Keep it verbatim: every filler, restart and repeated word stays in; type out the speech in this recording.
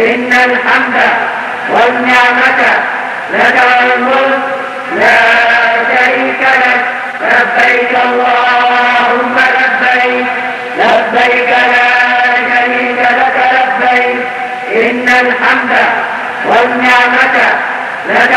إن الحمد والنعمة لك والملك لا شريك لك. لبيك اللهم لبيك لبيك لا شريك لك لبيك إن الحمد والنعمة لك